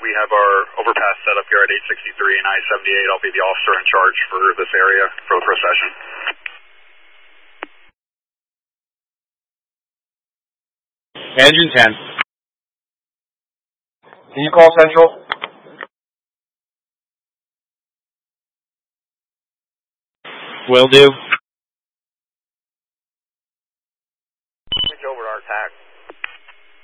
We have our overpass set up here at 863 and I-78. I'll be the officer in charge for this area for the procession. Engine 10. Can you call Central? Will do.